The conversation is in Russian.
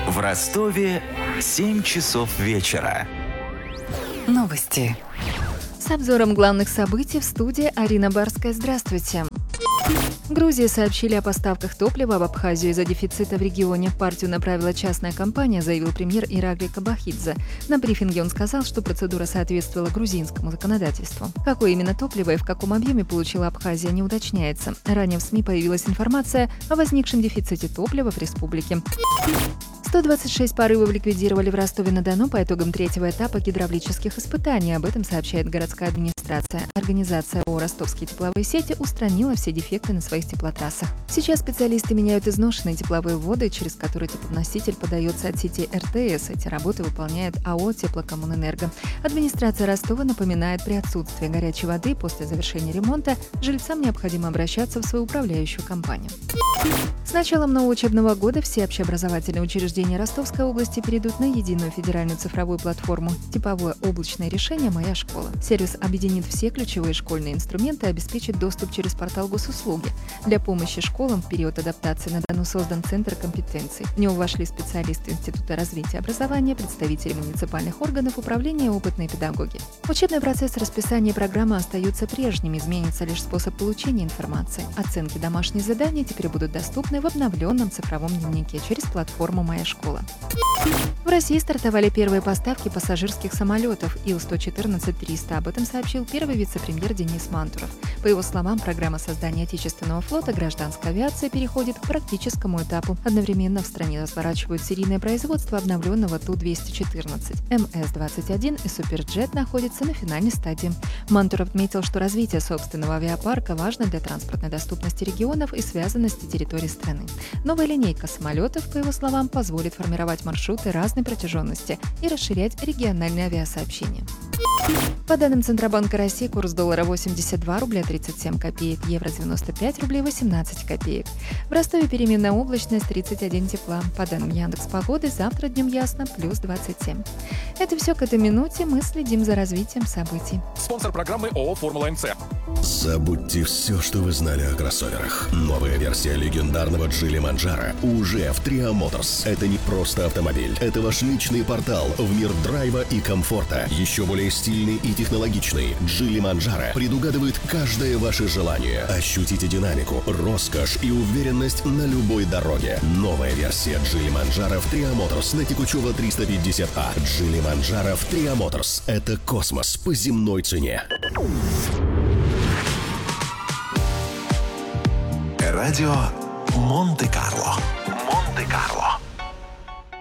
В Ростове 7 часов вечера. Новости. С обзором главных событий в студии Арина Барская. Здравствуйте. В Грузии сообщили о поставках топлива в Абхазию из-за дефицита в регионе. Партию направила частная компания, заявил премьер Ираглий Кобахидзе. На брифинге он сказал, что процедура соответствовала грузинскому законодательству. Какое именно топливо и в каком объеме получила Абхазия, не уточняется. Ранее в СМИ появилась информация о возникшем дефиците топлива в республике. 126 порывов ликвидировали в Ростове-на-Дону по итогам третьего этапа гидравлических испытаний. Об этом сообщает городская администрация. Организация ООО «Ростовские тепловые сети» устранила все дефекты на своих теплотрассах. Сейчас специалисты меняют изношенные тепловые вводы, через которые теплоноситель подается от сети РТС. Эти работы выполняет АО «Теплокоммунэнерго». Администрация Ростова напоминает, при отсутствии горячей воды после завершения ремонта жильцам необходимо обращаться в свою управляющую компанию. С началом нового учебного года все общеобразовательные учреждения Ростовской области перейдут на единую федеральную цифровую платформу «Типовое облачное решение «Моя школа». Сервис объединит все ключевые школьные инструменты и обеспечит доступ через портал госуслуги. Для помощи школам в период адаптации на Дону создан Центр компетенций. В него вошли специалисты Института развития образования, представители муниципальных органов управления и опытные педагоги. Учебный процесс, расписание и программа остаются прежними, изменится лишь способ получения информации. Оценки домашних заданий теперь будут доступны в обновленном цифровом дневнике через платформу «Моя школа». В России стартовали первые поставки пассажирских самолетов Ил-114-300. Об этом сообщил первый вице-премьер Денис Мантуров. По его словам, программа создания отечественного флота гражданской авиации переходит к практическому этапу. Одновременно в стране разворачивают серийное производство обновленного Ту-214. МС-21 и Суперджет находятся на финальной стадии. Мантуров отметил, что развитие собственного авиапарка важно для транспортной доступности регионов и связанности территорий страны. Новая линейка самолетов, по его словам, позволит формировать маршруты разной протяженности и расширять региональные авиасообщения. По данным Центробанка России, курс доллара 82 рубля 37 копеек, евро 95 рублей 18 копеек. В Ростове переменная облачность, 31 тепла. По данным Яндекс.Погоды, завтра днем ясно, плюс 27. Это все к этой минуте. Мы следим за развитием событий. Спонсор программы ООО «Формула МЦ». Забудьте все, что вы знали о кроссоверах. Новая версия легендарного Geely Manjaro уже в Tria Motors. Это не просто автомобиль. Это ваш личный портал в мир драйва и комфорта. Еще более стильный и технологичный. Geely Manjaro предугадывает каждое ваше желание. Ощутите динамику, роскошь и уверенность на любой дороге. Новая версия Geely Manjaro в Tria Motors на Текучева 350А. Geely Manjaro в Tria Motors. Это космос по земной цене. Радио Монте-Карло.